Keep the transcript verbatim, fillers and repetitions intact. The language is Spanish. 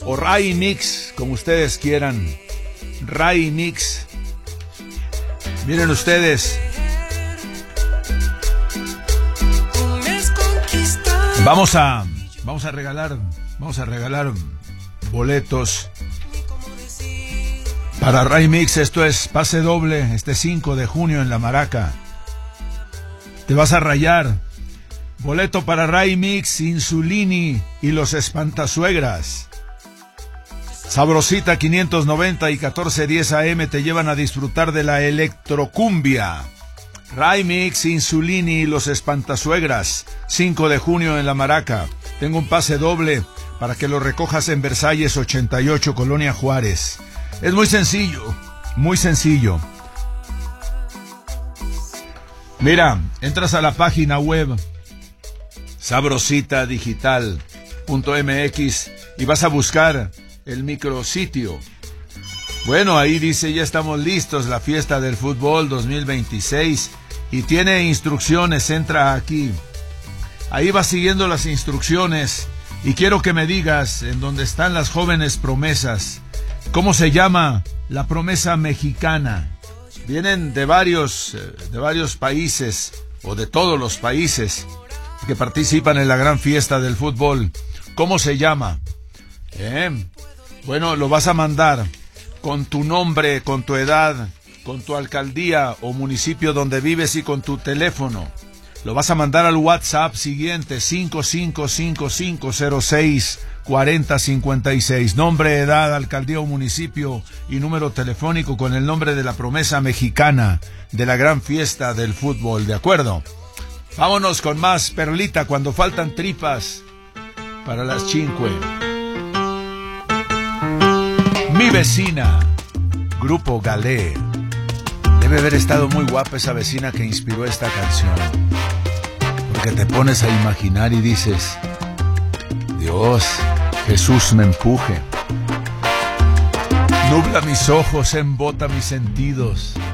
o Ray Mix, como ustedes quieran. Ray Mix. Miren ustedes. Vamos a vamos a regalar, vamos a regalar boletos para Ray Mix. Esto es pase doble este cinco de junio en La Maraca. Te vas a rayar. Boleto para Ray Mix, Insulini y los Espantasuegras. Sabrosita quinientos noventa y catorce diez A M te llevan a disfrutar de la electrocumbia. Ray Mix, Insulini y los Espantasuegras, cinco de junio en La Maraca. Tengo un pase doble para que lo recojas en Versalles ochenta y ocho, Colonia Juárez. Es muy sencillo, muy sencillo. Mira, entras a la página web sabrosita digital punto m x y vas a buscar el micrositio. Bueno, ahí dice, ya estamos listos, la fiesta del fútbol dos mil veintiséis, y tiene instrucciones. Entra aquí. Ahí vas siguiendo las instrucciones y quiero que me digas en dónde están las jóvenes promesas. ¿Cómo se llama la promesa mexicana? Vienen de varios, de varios países, o de todos los países que participan en la gran fiesta del fútbol. ¿Cómo se llama? ¿Eh? Bueno, lo vas a mandar con tu nombre, con tu edad, con tu alcaldía o municipio donde vives y con tu teléfono. Lo vas a mandar al WhatsApp siguiente, cinco cinco cinco cinco cero seis cuatro cero cinco seis. Nombre, edad, alcaldía o municipio y número telefónico con el nombre de la promesa mexicana de la gran fiesta del fútbol, ¿de acuerdo? Vámonos con más perlita cuando faltan tripas para las cinque. Mi vecina, Grupo Galé. Debe haber estado muy guapa esa vecina que inspiró esta canción, porque te pones a imaginar y dices, Dios, Jesús me empuje. Nubla mis ojos, embota mis sentidos.